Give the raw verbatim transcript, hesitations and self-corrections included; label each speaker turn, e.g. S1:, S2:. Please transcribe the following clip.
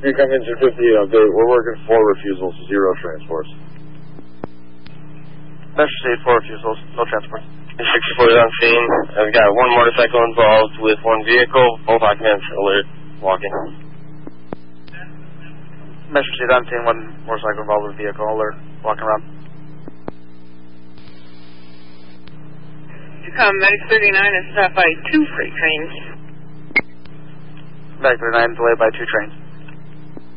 S1: Incoming two fifty, update. We're working four refusals, zero transports.
S2: Metro State, four refusals, no transports.
S3: sixty-four is on scene. I've got one motorcycle involved with one vehicle. Both occupants alert, walking.
S2: Metro State on scene, one motorcycle involved with vehicle alert, walking around.
S4: Come, Medic thirty-nine is stopped by two freight trains.
S2: Medic thirty-nine delayed by two trains.